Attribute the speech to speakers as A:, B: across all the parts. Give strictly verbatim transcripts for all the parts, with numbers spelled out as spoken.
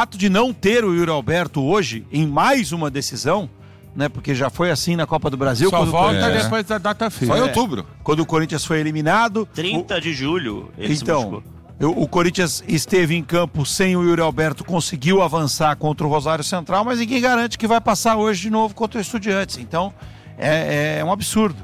A: fato de não ter o Yuri Alberto hoje em mais uma decisão, né, porque já foi assim na Copa do Brasil.
B: Só volta
A: é.
B: depois da data FIFA.
C: Só em outubro.
A: É, quando o Corinthians foi eliminado.
D: trinta
A: o...
D: de julho. Ele
A: então, eu, o Corinthians esteve em campo sem o Yuri Alberto, conseguiu avançar contra o Rosário Central, mas ninguém garante que vai passar hoje de novo contra o Estudiantes. Então, é, é um absurdo.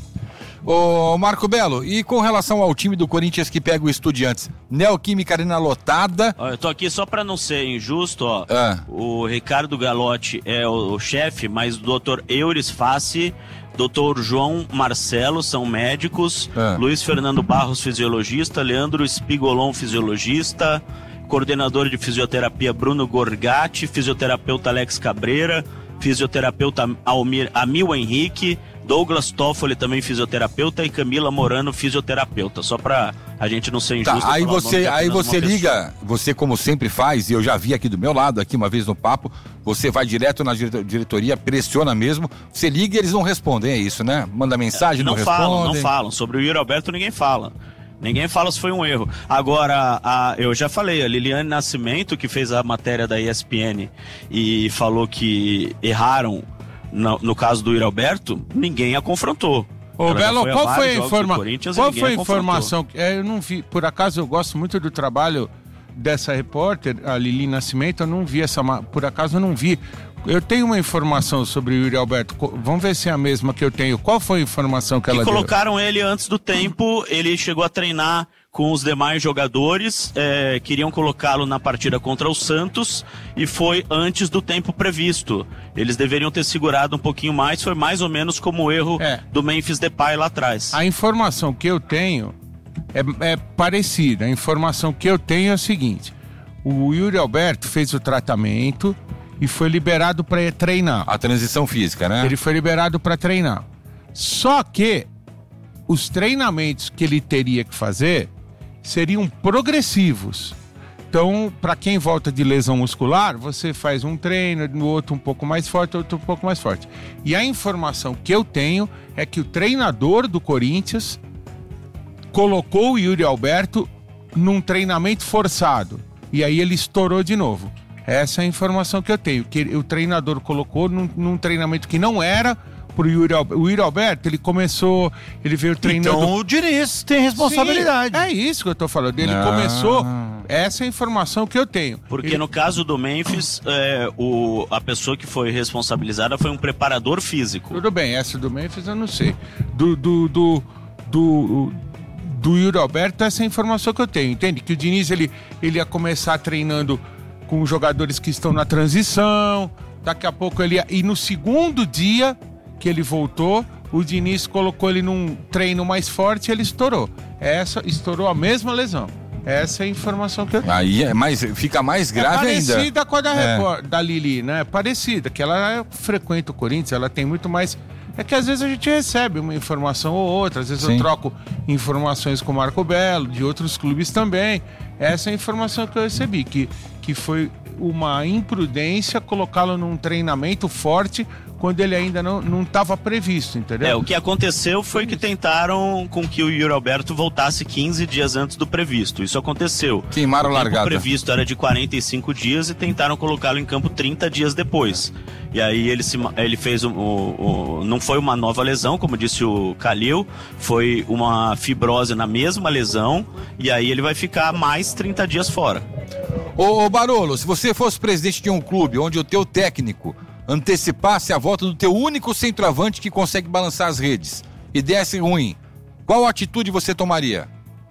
C: Ô Marco Belo, e com relação ao time do Corinthians que pega o Estudiantes, Neoquímica Arena lotada.
D: Ó, eu tô aqui só pra não ser injusto, ó.
C: Ah.
D: O Ricardo Galotti é o, o chefe, mas o doutor Euris Fassi, doutor João Marcelo são médicos, ah. Luiz Fernando Barros, fisiologista, Leandro Spigolon, fisiologista, coordenador de fisioterapia Bruno Gorgatti, fisioterapeuta Alex Cabreira, fisioterapeuta Almir, Amil Henrique, Douglas Toffoli também fisioterapeuta e Camila Morano fisioterapeuta, só pra a gente não ser injusto.
C: Tá, aí você, aí você liga, você como sempre faz, e eu já vi aqui do meu lado, aqui uma vez no papo, você vai direto na diretoria, pressiona mesmo, você liga e eles não respondem, é isso, né? Manda mensagem, é, não, não respondem.
D: Não falam, não falam, sobre o Yuri Alberto ninguém fala. Ninguém fala se foi um erro. Agora, a, eu já falei, a Liliane Nascimento, que fez a matéria da E S P N e falou que erraram no, no caso do Yuri Alberto, ninguém a confrontou.
B: Ô, Belo, foi qual foi a, informa... qual foi a informação? É, eu não vi, por acaso eu gosto muito do trabalho dessa repórter, a Lili Nascimento, eu não vi essa, por acaso eu não vi. Eu tenho uma informação sobre o Yuri Alberto, vamos ver se é a mesma que eu tenho. Qual foi a informação que, que ela deu?
D: Colocaram ele antes do tempo, ele chegou a treinar com os demais jogadores, é, queriam colocá-lo na partida contra o Santos e foi antes do tempo previsto. Eles deveriam ter segurado um pouquinho mais, foi mais ou menos como o erro é. do Memphis Depay lá atrás.
B: A informação que eu tenho é, é parecida, a informação que eu tenho é a seguinte: o Yuri Alberto fez o tratamento e foi liberado para treinar.
C: A transição física, né?
B: Ele foi liberado para treinar. Só que os treinamentos que ele teria que fazer seriam progressivos. Então, para quem volta de lesão muscular, você faz um treino, no outro um pouco mais forte, outro um pouco mais forte. E a informação que eu tenho é que o treinador do Corinthians colocou o Yuri Alberto num treinamento forçado. E aí ele estourou de novo. Essa é a informação que eu tenho, que o treinador colocou num, num treinamento que não era pro Yuri Alberto. O Yuri Alberto, ele começou, ele veio treinando...
A: Então o Diniz tem responsabilidade.
B: Sim, é isso que eu tô falando. Ele ah. começou, essa é a informação que eu tenho.
D: Porque
B: ele...
D: no caso do Memphis, é, o, a pessoa que foi responsabilizada foi um preparador físico.
B: Tudo bem, essa do Memphis eu não sei. Do... do, do, do do Yuri Alberto, essa é a informação que eu tenho, entende? Que o Diniz, ele, ele ia começar treinando com jogadores que estão na transição, daqui a pouco ele ia... E no segundo dia que ele voltou, o Diniz colocou ele num treino mais forte e ele estourou. Essa estourou a mesma lesão. Essa é a informação que eu tenho.
C: Aí é mais, fica mais grave ainda.
B: É parecida ainda. com a da, é. Record, da Lili, né? Parecida, que ela frequenta o Corinthians, ela tem muito mais... É que às vezes a gente recebe uma informação ou outra, às vezes Sim. eu troco informações com o Marco Belo, de outros clubes também. Essa é a informação que eu recebi, que, que foi uma imprudência colocá-lo num treinamento forte quando ele ainda não estava previsto, entendeu?
D: É, o que aconteceu foi que tentaram com que o Yuri Alberto voltasse quinze dias antes do previsto. Isso aconteceu.
C: Queimaram a largada.
D: O previsto era de quarenta e cinco dias e tentaram colocá-lo em campo trinta dias depois. E aí ele, se, ele fez o, o, o... Não foi uma nova lesão, como disse o Calil, foi uma fibrose na mesma lesão, e aí ele vai ficar mais trinta dias fora.
C: Ô, ô Barolo, se você fosse presidente de um clube onde o teu técnico antecipasse a volta do teu único centroavante que consegue balançar as redes e desse ruim, qual atitude você tomaria?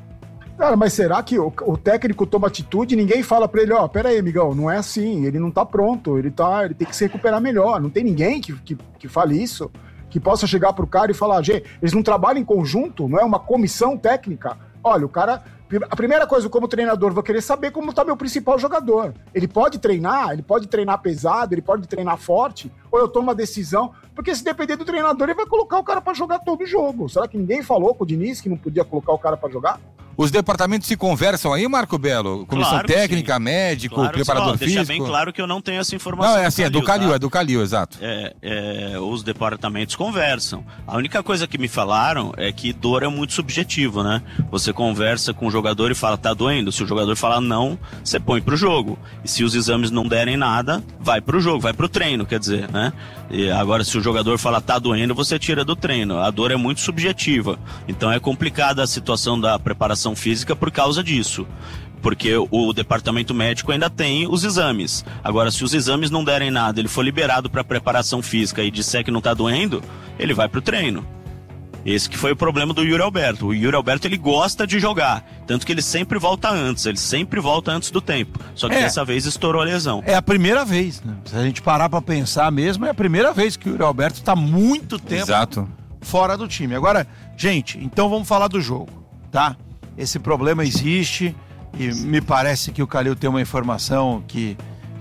E: Cara, mas será que o, o técnico toma atitude e ninguém fala pra ele, ó, oh, pera aí, amigão, não é assim, ele não tá pronto, ele, tá, ele tem que se recuperar melhor, não tem ninguém que, que, que fale isso, que possa chegar pro cara e falar, gente, eles não trabalham em conjunto, não é uma comissão técnica? Olha, o cara... A primeira coisa, como treinador, vou querer saber como tá meu principal jogador. Ele pode treinar, ele pode treinar pesado, ele pode treinar forte, ou eu tomo uma decisão, porque se depender do treinador, ele vai colocar o cara pra jogar todo o jogo. Será que ninguém falou com o Diniz que não podia colocar o cara pra jogar?
C: Os departamentos se conversam aí, Marco Belo? Comissão
D: Claro,
C: técnica,
D: sim.
C: médico,
D: Claro,
C: preparador
D: ó,
C: físico?
D: Deixa bem claro que eu não tenho essa informação.
C: Não, é assim, é do Calil,
D: tá?
C: é do Calil, exato.
D: É, é, os departamentos conversam. A única coisa que me falaram é que dor é muito subjetivo, né? Você conversa com o jogador e fala, tá doendo? Se o jogador falar não, você põe pro jogo. E se os exames não derem nada, vai pro jogo, vai pro treino, quer dizer, né? E agora, se o jogador falar, tá doendo, você tira do treino. A dor é muito subjetiva. Então é complicada a situação da preparação física por causa disso. Porque o departamento médico ainda tem os exames. Agora, se os exames não derem nada, ele for liberado para preparação física e disser que não tá doendo, ele vai pro treino. Esse que foi o problema do Yuri Alberto. O Yuri Alberto, ele gosta de jogar. Tanto que ele sempre volta antes. Ele sempre volta antes do tempo. Só que
A: é,
D: dessa vez estourou a lesão.
A: É a primeira vez, né? Se a gente parar pra pensar mesmo, é a primeira vez que o Yuri Alberto tá muito tempo
C: Exato.
A: fora do time. Agora, gente, então vamos falar do jogo, tá? Esse problema existe e me parece que o Calil tem uma informação que,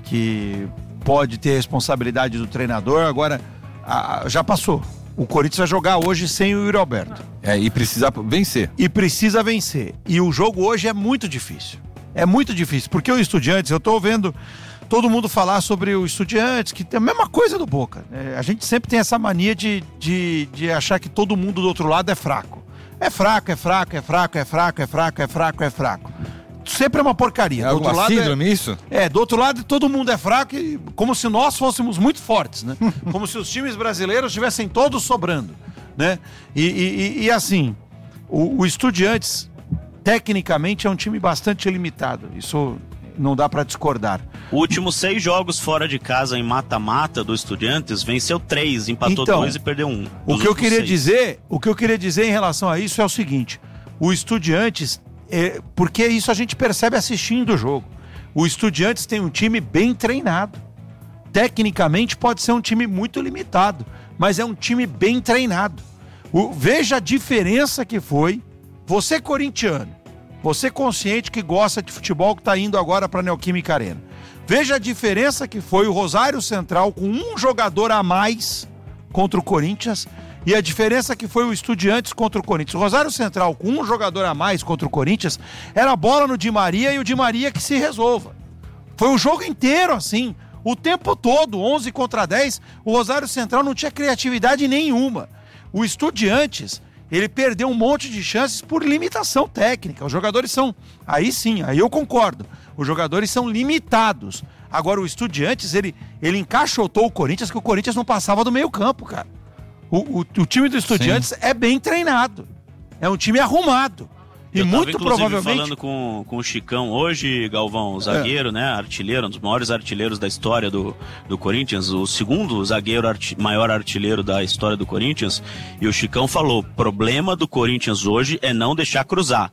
A: que pode ter responsabilidade do treinador. Agora, a, já passou. O Corinthians vai jogar hoje sem o Yuri Alberto.
C: É, e precisa vencer.
A: E precisa vencer. E o jogo hoje é muito difícil. É muito difícil, porque o Estudiantes, eu tô vendo todo mundo falar sobre o Estudiantes, que tem a mesma coisa do Boca. É, a gente sempre tem essa mania de, de, de achar que todo mundo do outro lado é fraco. É fraco, é fraco, é fraco, é fraco, é fraco, é fraco, é fraco. Sempre é uma porcaria.
C: É
A: do outro
C: alguma
A: lado
C: síndrome
A: é,
C: isso?
A: É, do outro lado todo mundo é fraco, e, como se nós fôssemos muito fortes, né? Como se os times brasileiros estivessem todos sobrando, né? E, e, e assim, o, o Estudiantes, tecnicamente, é um time bastante limitado. Isso não dá para discordar.
D: Os últimos seis jogos fora de casa em mata-mata do Estudiantes, venceu três, empatou
A: Então,
D: dois e perdeu um.
A: O que eu queria dizer, o que eu queria dizer em relação a isso é o seguinte: o Estudiantes, é, porque isso a gente percebe assistindo o jogo. O Estudiantes tem um time bem treinado. Tecnicamente pode ser um time muito limitado, mas é um time bem treinado. O, veja a diferença que foi. Você corintiano, você consciente que gosta de futebol, que está indo agora para a Neoquímica Arena. Veja a diferença que foi o Rosário Central com um jogador a mais contra o Corinthians e a diferença que foi o Estudiantes contra o Corinthians. O Rosário Central com um jogador a mais contra o Corinthians era a bola no Di Maria e o Di Maria que se resolva. Foi o jogo inteiro assim, o tempo todo, onze contra dez, o Rosário Central não tinha criatividade nenhuma. O Estudiantes, ele perdeu um monte de chances por limitação técnica. Os jogadores são, aí sim, aí eu concordo, os jogadores são limitados. Agora o Estudiantes, ele, ele encaixotou o Corinthians, que o Corinthians não passava do meio campo, cara. O, o, o time do Estudiantes sim. é bem treinado, é um time arrumado. E
D: eu
A: muito
D: tava,
A: provavelmente
D: falando com, com o Chicão hoje, Galvão, o zagueiro, é. né, artilheiro, um dos maiores artilheiros da história do, do Corinthians, o segundo zagueiro arti, maior artilheiro da história do Corinthians, e o Chicão falou, problema do Corinthians hoje é não deixar cruzar.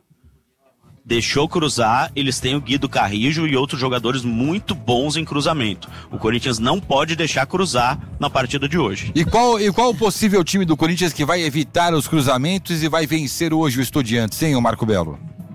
D: Deixou cruzar, eles têm o Guido Carrijo e outros jogadores muito bons em cruzamento. O Corinthians não pode deixar cruzar na partida de hoje.
C: E qual, e qual o possível time do Corinthians que vai evitar os cruzamentos e vai vencer hoje o Estudiantes, hein, o Marco Belo?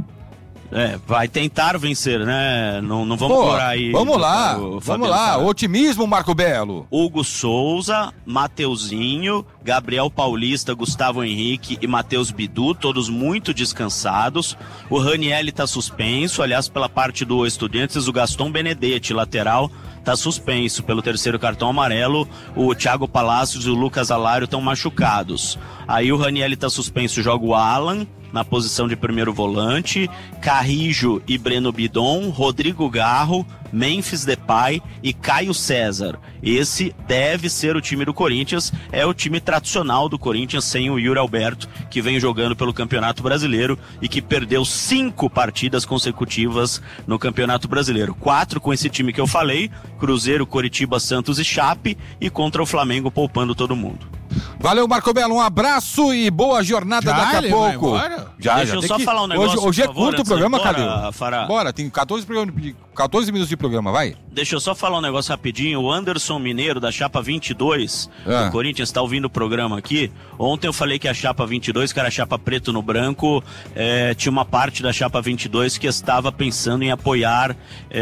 D: É, vai tentar vencer, né? Não, não vamos
C: Pô,
D: por aí.
C: Vamos lá, vamos lá. Fala. Otimismo, Marco Belo.
D: Hugo Souza, Mateuzinho, Gabriel Paulista, Gustavo Henrique e Matheus Bidu, todos muito descansados. O Ranielli tá suspenso, aliás, pela parte do Estudiantes, o Gaston Benedetti, lateral, tá suspenso pelo terceiro cartão amarelo. O Thiago Palacios e o Lucas Alário estão machucados. Aí o Ranielli tá suspenso, joga o Alan na posição de primeiro volante, Carrijo e Breno Bidon, Rodrigo Garro, Memphis Depay e Caio César. Esse deve ser o time do Corinthians, é o time tradicional do Corinthians sem o Yuri Alberto, que vem jogando pelo Campeonato Brasileiro e que perdeu cinco partidas consecutivas no Campeonato Brasileiro. Quatro com esse time que eu falei, Cruzeiro, Coritiba, Santos e Chape, e contra o Flamengo poupando todo mundo.
C: Valeu, Marco Belo, um abraço e boa jornada
B: já,
C: daqui a pouco.
D: Já, Deixa já, eu só que... falar um negócio.
C: Hoje, hoje é
D: por favor,
C: curto o programa, Calil.
D: Fará.
C: Bora, tem quatorze, quatorze minutos de programa, vai.
D: Deixa eu só falar um negócio rapidinho. O Anderson Mineiro, da Chapa vinte e dois, ah. do Corinthians, está ouvindo o programa aqui. Ontem eu falei que a Chapa vinte e dois, que era a Chapa preto no branco, é, tinha uma parte da Chapa vinte e dois que estava pensando em apoiar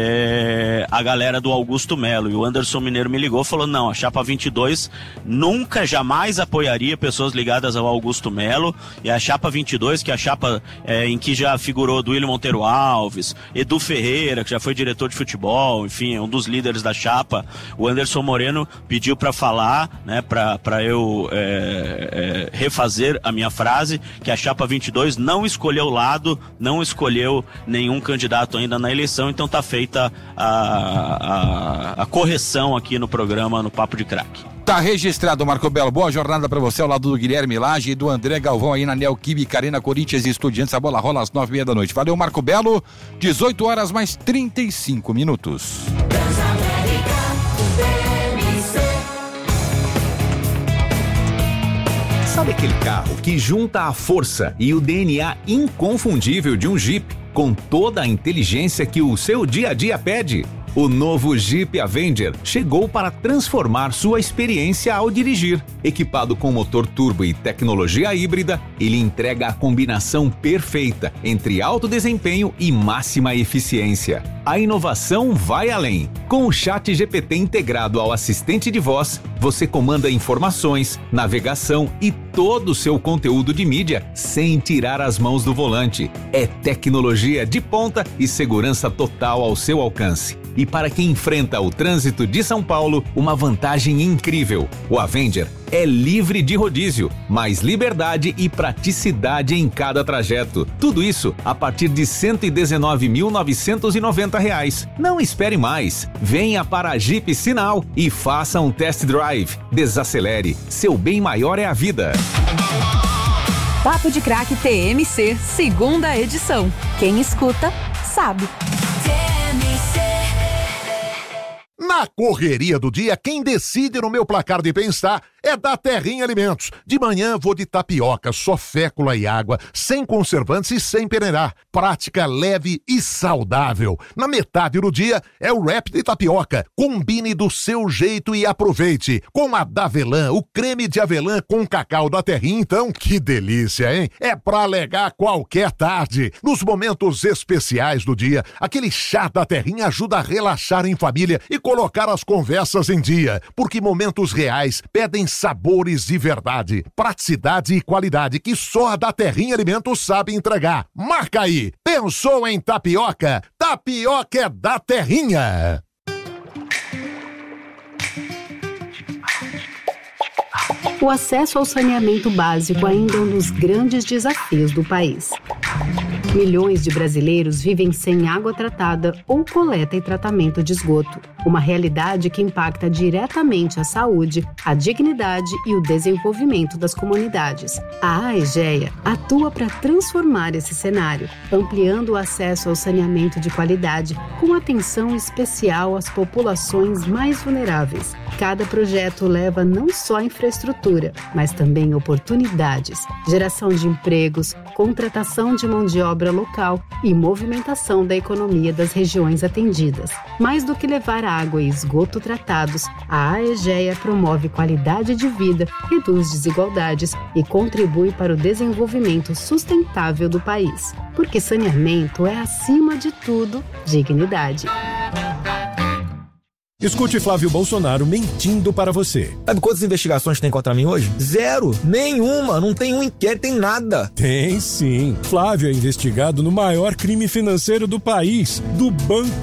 D: é, a galera do Augusto Melo. E o Anderson Mineiro me ligou e falou, não, a Chapa vinte e dois nunca, jamais apoiaria pessoas ligadas ao Augusto Melo, e a chapa vinte e dois, que é a chapa é, em que já figurou Duílio Monteiro Alves, Edu Ferreira, que já foi diretor de futebol, enfim, é um dos líderes da chapa. O Anderson Moreno pediu para falar, né, para eu é, é, refazer a minha frase, que a chapa vinte e dois não escolheu lado, não escolheu nenhum candidato ainda na eleição, então tá feita a, a, a correção aqui no programa, no Papo de Craque.
C: Tá registrado, Marco Belo. Boa jornada pra você ao lado do Guilherme Lage e do André Galvão aí na Neoquímica Arena, Corinthians e Estudiantes. A bola rola às nove e meia da noite. Valeu, Marco Belo. dezoito horas mais trinta e cinco minutos.
F: Sabe aquele carro que junta a força e o D N A inconfundível de um Jeep com toda a inteligência que o seu dia a dia pede? O novo Jeep Avenger chegou para transformar sua experiência ao dirigir. Equipado com motor turbo e tecnologia híbrida, ele entrega a combinação perfeita entre alto desempenho e máxima eficiência. A inovação vai além. Com o Chat G P T integrado ao assistente de voz, você comanda informações, navegação e todo o seu conteúdo de mídia sem tirar as mãos do volante. É tecnologia de ponta e segurança total ao seu alcance. E para quem enfrenta o trânsito de São Paulo, uma vantagem incrível. O Avenger é livre de rodízio, mais liberdade e praticidade em cada trajeto. Tudo isso a partir de cento e dezenove mil novecentos e noventa reais. Não espere mais. Venha para a Jeep Sinal e faça um test drive. Desacelere. Seu bem maior é a vida.
G: Papo de Craque T M C, segunda edição. Quem escuta, sabe.
H: Na correria do dia, quem decide no meu placar de bem-estar é da Terrinha Alimentos. De manhã vou de tapioca, só fécula e água, sem conservantes e sem peneirar. Prática, leve e saudável. Na metade do dia é o wrap de tapioca. Combine do seu jeito e aproveite. Com a Davelã, o creme de avelã com cacau da Terrinha, então, que delícia, hein? É pra alegar qualquer tarde. Nos momentos especiais do dia, aquele chá da Terrinha ajuda a relaxar em família e colocar as conversas em dia, porque momentos reais pedem sabores de verdade, praticidade e qualidade que só a da Terrinha Alimentos sabe entregar. Marca aí! Pensou em tapioca? Tapioca é da Terrinha!
I: O acesso ao saneamento básico ainda é um dos grandes desafios do país. Milhões de brasileiros vivem sem água tratada ou coleta e tratamento de esgoto. Uma realidade que impacta diretamente a saúde, a dignidade e o desenvolvimento das comunidades. A AEGEA atua para transformar esse cenário, ampliando o acesso ao saneamento de qualidade, com atenção especial às populações mais vulneráveis. Cada projeto leva não só infraestrutura, mas também oportunidades, geração de empregos, contratação de mão de obra local e movimentação da economia das regiões atendidas. Mais do que levar água e esgoto tratados, a AEGEA promove qualidade de vida, reduz desigualdades e contribui para o desenvolvimento sustentável do país. Porque saneamento é, acima de tudo, dignidade.
J: Escute Flávio Bolsonaro mentindo para você.
K: Sabe quantas investigações tem contra mim hoje? Zero! Nenhuma! Não tem um inquérito, tem nada!
J: Tem sim! Flávio é investigado no maior crime financeiro do país, do Banco